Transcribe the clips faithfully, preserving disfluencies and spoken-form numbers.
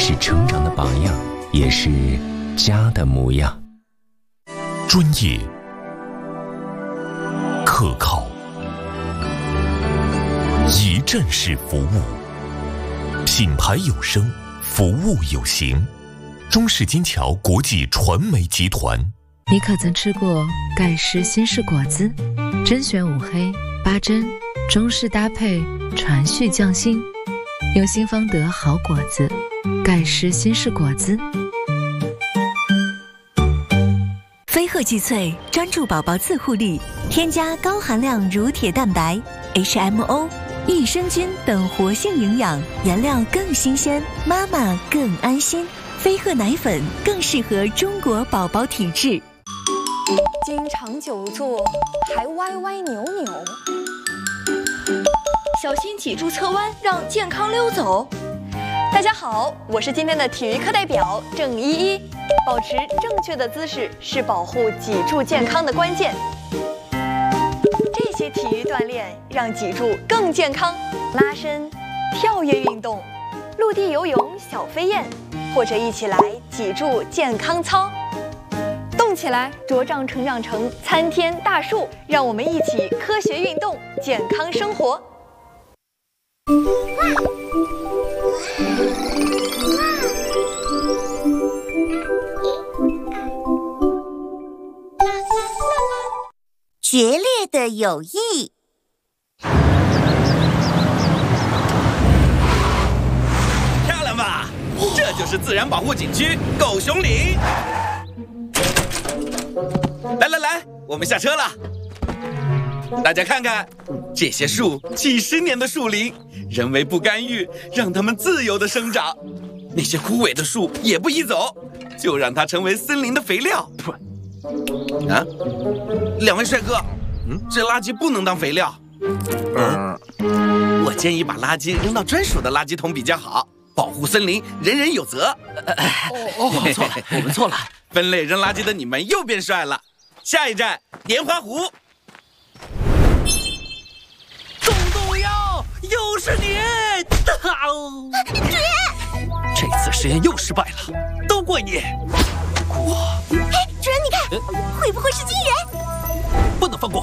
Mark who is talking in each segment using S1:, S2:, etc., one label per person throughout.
S1: 是成长的榜样，也是家的模样。
S2: 专业、可靠、一站式服务，品牌有声，服务有形。中式金桥国际传媒集团。
S3: 你可曾吃过盖世新式果子？甄选五黑八珍，中式搭配，传续匠心，用心方得好果子。盖世新式果子。
S4: 飞鹤济萃专注宝宝自护力，添加高含量乳铁蛋白、H M O、益生菌等活性营养，原料更新鲜，妈妈更安心。飞鹤奶粉更适合中国宝宝体质。
S5: 经常久坐还歪歪扭扭，小心脊柱侧弯，让健康溜走。大家好，我是今天的体育课代表郑依依。保持正确的姿势是保护脊柱健康的关键。这些体育锻炼让脊柱更健康，拉伸、跳跃运动、陆地游泳、小飞燕，或者一起来脊柱健康操。动起来，茁壮成长成参天大树。让我们一起科学运动，健康生活。
S6: 决裂的友谊。
S7: 漂亮吧？这就是自然保护景区狗熊岭。来来来，我们下车了。大家看看，这些树几十年的树龄，人为不干预，让它们自由地生长。那些枯萎的树也不移走，就让它成为森林的肥料。啊，两位帅哥，嗯，这垃圾不能当肥料。嗯，我建议把垃圾扔到专属的垃圾桶比较好。保护森林，人人有责。
S8: 哦，我们错了，我们错了。
S7: 分类扔垃圾的你们又变帅了。下一站，莲花湖。
S8: 动动腰，又是你！
S6: 主人，
S8: 这次实验又失败了，都怪你。
S6: 哇！哎，主人，你看，会不会是金人？
S8: 不能放过！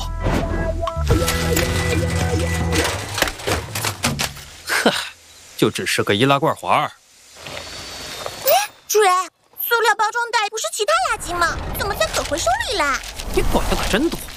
S8: 呵，就只是个易拉罐环儿。
S6: 哎，主人，塑料包装袋不是其他垃圾吗？怎么在可回收里啦？
S8: 你管的可真多。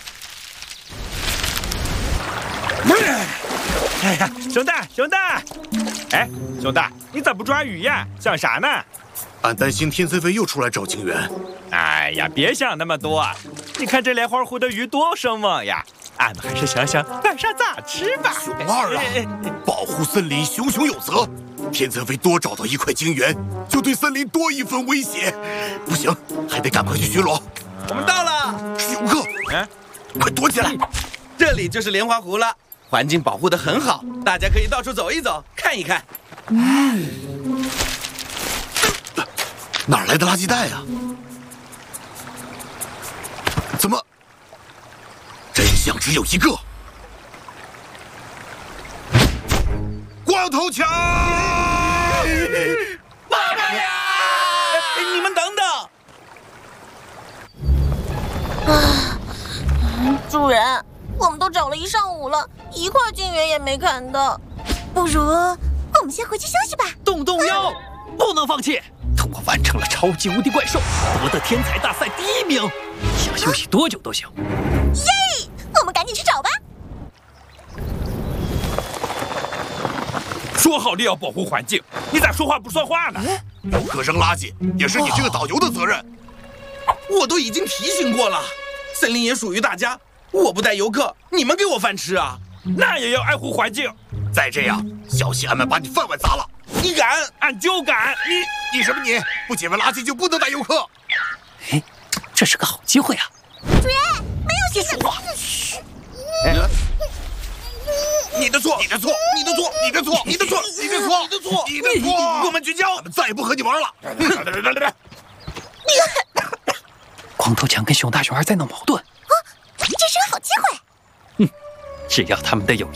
S9: 哎呀，熊大，熊大！哎，熊大，你咋不抓鱼呀？想啥呢？
S10: 俺担心天森飞又出来找金源。
S9: 哎呀，别想那么多，你看这莲花湖的鱼多生猛呀！俺们还是想想晚上咋吃吧。
S10: 熊二啊，保护森林，熊熊有责。天森飞多找到一块金源，就对森林多一分威胁。不行，还得赶快去巡逻。
S7: 我们到了，
S10: 是游客，
S9: 嗯，
S10: 快躲起来！
S7: 这里就是莲花湖了，环境保护得很好，大家可以到处走一走，看一看。
S10: 嗯，哪来的垃圾袋啊？怎么？真相只有一个。光头强！
S7: 爸爸呀！你们等等！
S6: 啊，主人，我们都找了一上午了，一块金源也没看到。不如我们先回去休息吧。
S8: 动动腰，不能放弃！我完成了超级无敌怪兽，夺得天才大赛第一名。想休息多久都行。
S6: 耶！我们赶紧去找吧。
S9: 说好了要保护环境，你咋说话不算话呢？
S10: 游客扔垃圾也是你这个导游的责任。
S7: 我都已经提醒过了，森林也属于大家，我不带游客，你们给我饭吃啊！
S9: 那也要爱护环境。
S10: 再这样，小心俺们把你饭碗砸了！
S7: 你敢？
S9: 俺就敢！
S10: 你你什么你？不捡完垃圾就不能带游客？
S8: 哎，这是个好机会啊！
S6: 主人，没有
S8: 别说话。
S10: 嘘。你的错，你的错，你的错，你的错，你的错，你的错，你的错，你的错！我们绝交，我们再也不和你玩了。
S8: 光头强跟熊大熊二在闹矛盾。
S6: 啊，这是个好机会。
S8: 嗯，只要他们的友谊